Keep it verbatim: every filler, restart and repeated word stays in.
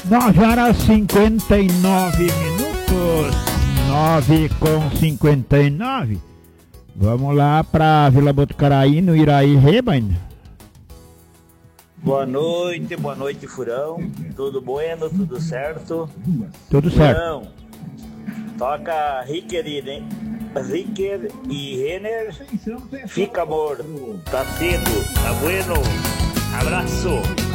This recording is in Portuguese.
nove horas e cinquenta e nove minutos. nove com cinquenta e nove. Vamos lá pra Vila Botucaraí, no Iraí Reban. Boa noite, boa noite, Furão. Tudo bueno, tudo certo? Tudo Furão, certo. toca Ricker e, né? Ricker e Renner. Fica amor. Tá cedo. Tá bueno. Abraço.